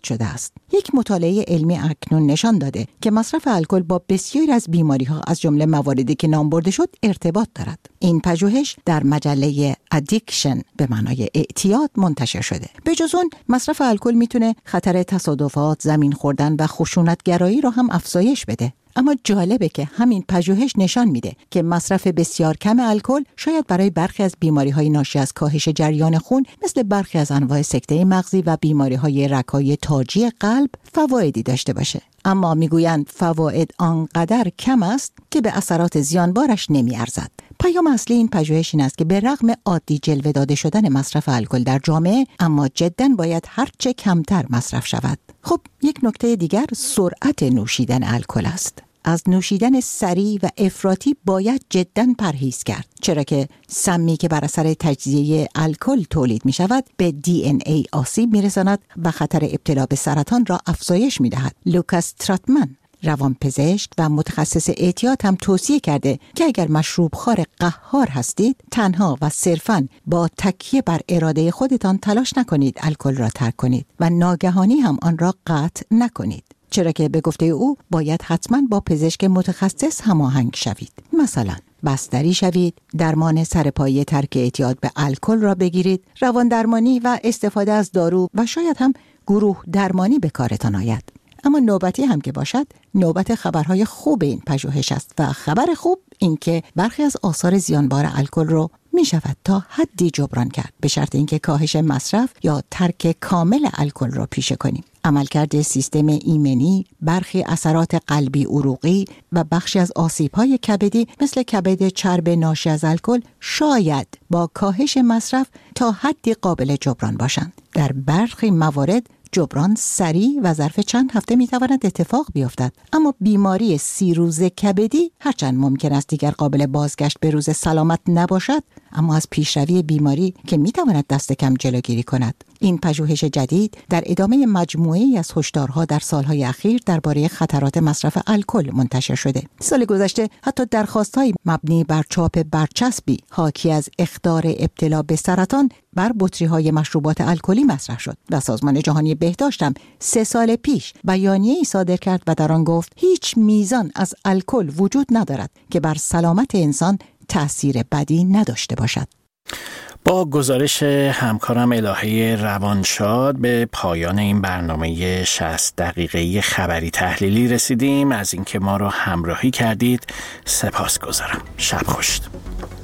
شده است. یک مطالعه علمی اکنون نشان داده که مصرف الکل با بسیاری از بیماری‌ها از جمله مواردی که نام برده شد ارتباط دارد. این پژوهش در مجله ادیکشن به معنای اعتیاد منتشر شده. به جز اون مصرف الکل میتونه خطر تصادفات، زمین خوردن و خشونتگرایی را هم افزایش بده. اما جالبه که همین پژوهش نشان میده که مصرف بسیار کم الکل شاید برای برخی از بیماری‌های ناشی از کاهش جریان خون مثل برخی از انواع سکته مغزی و بیماری‌های رگ‌های تاجی قلب فوایدی داشته باشه. اما میگویند فواید آنقدر کم است که به اثرات زیانبارش نمیارزد. پیام اصلی این پژوهش این است که به رغم عادی جلوه داده شدن مصرف الکل در جامعه، اما جداً باید هرچه کمتر مصرف شود. خب یک نکته دیگر سرعت نوشیدن الکل است. از نوشیدن سریع و افراطی باید جداً پرهیز کرد، چرا که سمی که بر اثر تجزیه الکل تولید می شود به DNA آسیب می رساند و خطر ابتلا به سرطان را افزایش می دهد. لوکاس تراتمن روانپزشک و متخصص اعتیاد هم توصیه کرده که اگر مشروب خوار قهار هستید، تنها و صرفاً با تکیه بر اراده خودتان تلاش نکنید الکل را ترک کنید و ناگهانی هم آن را قطع نکنید، چرا که به گفته او باید حتما با پزشک متخصص هماهنگ شوید. مثلا بستری شوید، درمان سرپایی ترک اعتیاد به الکل را بگیرید، روان درمانی و استفاده از دارو و شاید هم گروه درمانی به کارتان آید. اما نوبتی هم که باشد، نوبت خبرهای خوب این پژوهش است و خبر خوب این که برخی از آثار زیانبار الکل رو می شود تا حدی جبران کرد، به شرط اینکه کاهش مصرف یا ترک کامل الکل را پیشه کنیم. عملکرد سیستم ایمنی، برخی اثرات قلبی عروقی و بخشی از آسیب‌های کبدی مثل کبد چرب ناشی از الکل شاید با کاهش مصرف تا حدی قابل جبران باشند. در برخی موارد جبران سریع و ظرف چند هفته میتواند اتفاق بیفتد، اما بیماری 30 روزه کبدی هرچند ممکن است دیگر قابل بازگشت به روز سلامت نباشد، اما از پیشروی بیماری که میتواند دست کم جلوگیری کند. این پژوهش جدید در ادامه مجموعه‌ای از هشدارها در سالهای اخیر درباره خطرات مصرف الکل منتشر شده. سال گذشته حتی درخواست‌های مبنی بر چاپ برچسبی حاکی از اخطار ابتلا به سرطان بر بطری‌های مشروبات الکلی مطرح شد و سازمان جهانی بهداشت هم 3 سال پیش بیانیه‌ای صادر کرد و در آن گفت هیچ میزان از الکل وجود ندارد که بر سلامت انسان تأثیر بدی نداشته باشد. با گزارش همکارم الهه روانشاد به پایان این برنامه 60 دقیقه‌ای خبری تحلیلی رسیدیم. از اینکه ما را همراهی کردید سپاسگزارم. شب خوش.